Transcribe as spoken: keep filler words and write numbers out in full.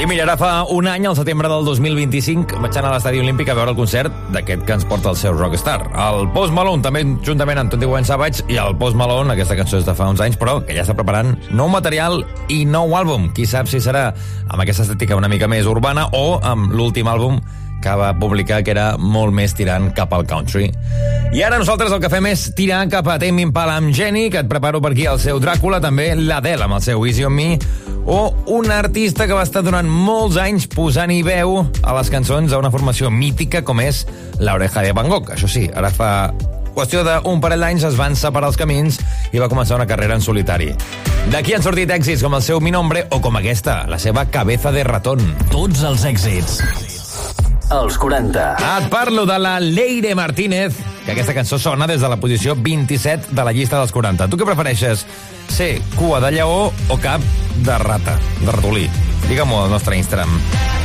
I mira, ara fa un any, al setembre del dos mil vint-i-cinc, vaig anar a l'Estadi Olímpic a veure el concert d'aquest que ens porta el seu rockstar. El Post Malone, també juntament amb twenty-one Savage, i el Post Malone, aquesta cançó és de fa uns anys, però que ja està preparant nou material i nou àlbum. Qui sap si serà amb aquesta estètica una mica més urbana o amb l'últim àlbum que va publicar, que era molt més tirant cap al country. I ara nosaltres el que fem és tirar cap a Tame Impala amb Jenny, que et preparo per aquí el seu Dràcula, també l'Adele amb el seu Easy on Me, o un artista que va estar durant molts anys posant-hi veu a les cançons a una formació mítica com és l'Oreja de Van Gogh. Això sí, ara fa qüestió d'un parell d'anys es van separar els camins i va començar una carrera en solitari. D'aquí han sortit èxits com el seu Mi Nombre o com aquesta, la seva Cabeza de Ratón. Tots els èxits als quaranta. Et parlo de la Leire Martínez, que aquesta cançó sona des de la posició vint-i-set de la llista dels quaranta. Tu què prefereixes? Ser cua de lleó o cap de rata, de ratolí? Digue-m'ho al nostre Instagram.